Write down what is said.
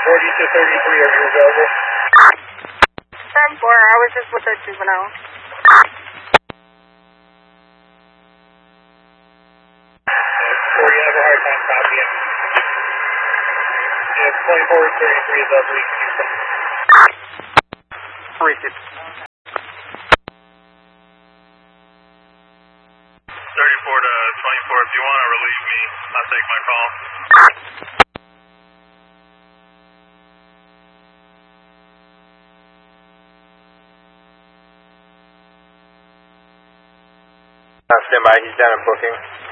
to 33, are you available? 10-4, I was just with a juvenile. Or you have a hard time copying. If 2433 is up, reach Houston. Reach it. 34 to 24, if you want to relieve me, I'll take my call. Stand by, he's down in booking.